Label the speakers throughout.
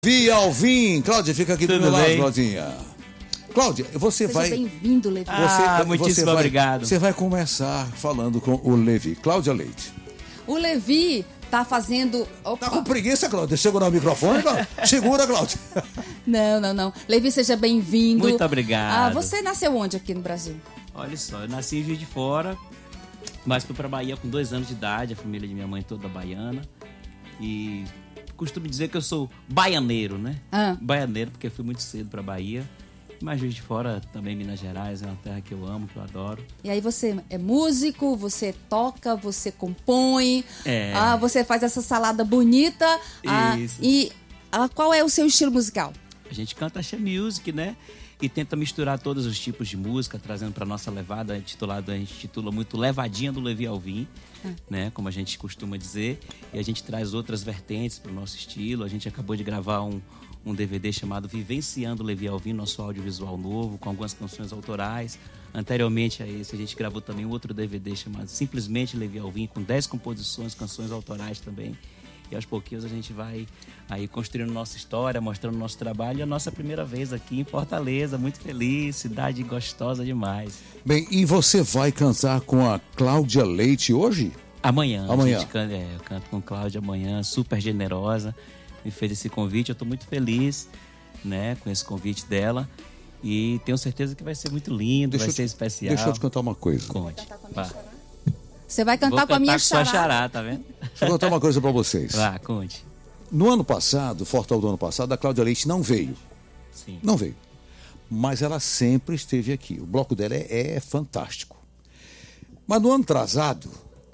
Speaker 1: Via Alvim. Cláudia, fica aqui do meu lado, Claudinha. Cláudia, você vai...
Speaker 2: Seja bem-vindo, Levi.
Speaker 3: Muitíssimo obrigado.
Speaker 1: Você vai começar falando com o Levi. Cláudia Leite.
Speaker 2: O Levi tá fazendo... Opa.
Speaker 1: Tá com preguiça, Cláudia? Segura o microfone, Cláudia. Segura, Cláudia.
Speaker 2: Não. Levi, seja bem-vindo.
Speaker 3: Muito obrigado.
Speaker 2: Você nasceu onde aqui no Brasil?
Speaker 3: Olha só, eu nasci em Juiz de Fora, mas fui pra Bahia com 2 anos de idade, a família de minha mãe toda baiana. E costumo dizer que eu sou baianeiro, né? Baianeiro, porque fui muito cedo pra Bahia. Mas Juiz de Fora, também Minas Gerais, é uma terra que eu amo, que eu adoro.
Speaker 2: E aí você é músico, você toca, você compõe, você faz essa salada bonita.
Speaker 3: Isso.
Speaker 2: Qual é o seu estilo musical?
Speaker 3: A gente canta axé music, né? E tenta misturar todos os tipos de música, trazendo para nossa levada, a gente titula muito Levadinha do Levi Alvim, né? Como a gente costuma dizer. E a gente traz outras vertentes para o nosso estilo. A gente acabou de gravar um DVD chamado Vivenciando Levi Alvim, nosso audiovisual novo, com algumas canções autorais. Anteriormente a esse, a gente gravou também um outro DVD chamado Simplesmente Levi Alvim, com 10 composições, canções autorais também. E aos pouquinhos a gente vai aí construindo nossa história, mostrando nosso trabalho. E a nossa primeira vez aqui em Fortaleza, muito feliz, cidade gostosa demais.
Speaker 1: Bem, e você vai cantar com a Cláudia Leite hoje?
Speaker 3: Amanhã. Eu canto com Cláudia amanhã, super generosa. Me fez esse convite, eu estou muito feliz, né, com esse convite dela. E tenho certeza que vai ser muito lindo, vai ser especial.
Speaker 1: Deixa eu te contar uma coisa.
Speaker 3: Conte.
Speaker 2: Você vai cantar com a minha
Speaker 3: xará. Vou cantar com a xará, tá vendo?
Speaker 1: Deixa eu contar uma coisa pra vocês.
Speaker 3: Conte.
Speaker 1: No ano passado, Fortal do ano passado, a Cláudia Leite não veio.
Speaker 3: Sim.
Speaker 1: Não veio. Mas ela sempre esteve aqui. O bloco dela é fantástico. Mas no ano atrasado,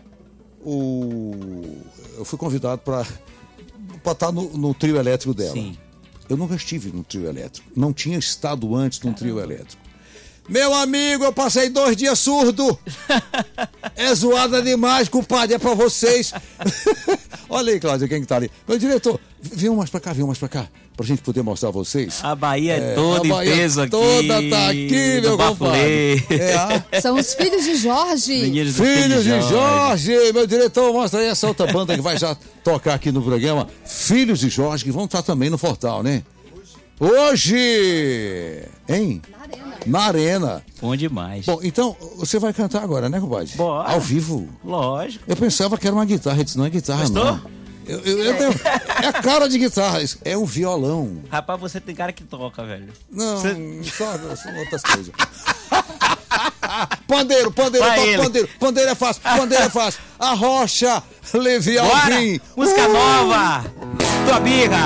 Speaker 1: eu fui convidado para estar no trio elétrico dela.
Speaker 3: Sim.
Speaker 1: Eu nunca estive no trio elétrico. Não tinha estado antes num trio elétrico. Meu amigo, eu passei 2 dias surdo. É zoada demais, compadre, é pra vocês. Olha aí, Cláudia, quem que tá ali? Meu diretor, vem mais pra cá, pra gente poder mostrar a vocês.
Speaker 3: A Bahia é toda em peso aqui.
Speaker 1: Toda tá aqui, meu compadre.
Speaker 2: São os filhos de Jorge.
Speaker 1: Filhos de Jorge. Meu diretor, mostra aí essa outra banda que vai já tocar aqui no programa. Filhos de Jorge, que vão estar também no Fortal, né? Hoje! Hein? Na Arena.
Speaker 3: Bom demais.
Speaker 1: Bom, então, você vai cantar agora, né, compadre?
Speaker 3: Bora.
Speaker 1: Ao vivo?
Speaker 3: Lógico.
Speaker 1: Eu pensava que era uma guitarra, eu disse, não é guitarra,
Speaker 3: Gostou?
Speaker 1: não. É a cara de guitarra, é um violão.
Speaker 3: Rapaz, você tem cara que toca, velho.
Speaker 1: Não, só outras coisas. Pandeiro, pandeiro é fácil. A Rocha, Levi Alvim.
Speaker 3: Música nova, tua amiga.